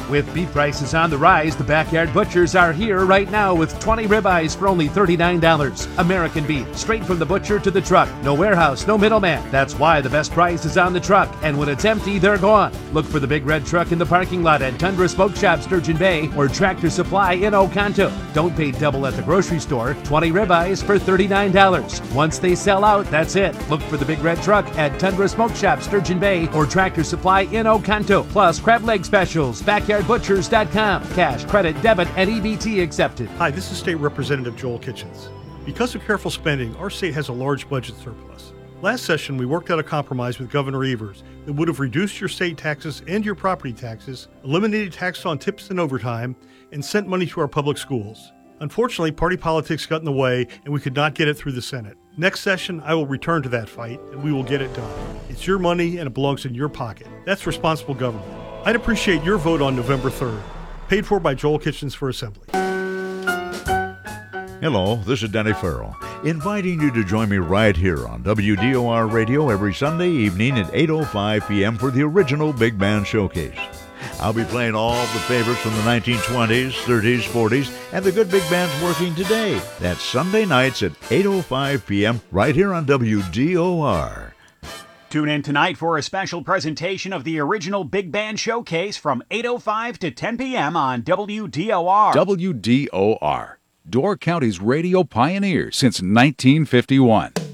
With beef prices on the rise, the Backyard Butchers are here right now with 20 ribeyes for only $39. American beef, straight from the butcher to the truck. No warehouse, no middleman. That's why the best price is on the truck. And when it's empty, they're gone. Look for the big red truck in the parking lot at Tundra Smoke Shop, Sturgeon Bay, or Tractor Supply in Oconto. Don't pay double at the grocery store. 20 ribeyes for $39. Once they sell out, that's it. Look for the big red truck at Tundra Smoke Shop, Sturgeon Bay, or Tractor Supply in Oconto. Plus, crab leg specials, backyardbutchers.com. Cash, credit, debit, and EBT accepted. Hi, this is State Representative Joel Kitchens. Because of careful spending, our state has a large budget surplus. Last session, we worked out a compromise with Governor Evers that would have reduced your state taxes and your property taxes, eliminated taxes on tips and overtime, and sent money to our public schools. Unfortunately, party politics got in the way, and we could not get it through the Senate. Next session, I will return to that fight, and we will get it done. It's your money, and it belongs in your pocket. That's responsible government. I'd appreciate your vote on November 3rd. Paid for by Joel Kitchens for Assembly. Hello, this is Denny Farrell, inviting you to join me right here on WDOR Radio every Sunday evening at 8:05 p.m. for the original Big Band Showcase. I'll be playing all the favorites from the 1920s, 30s, 40s, and the good big bands working today. That's Sunday nights at 8:05 p.m. right here on WDOR. Tune in tonight for a special presentation of the original Big Band Showcase from 8:05 to 10 p.m. on WDOR. WDOR, Door County's radio pioneer since 1951.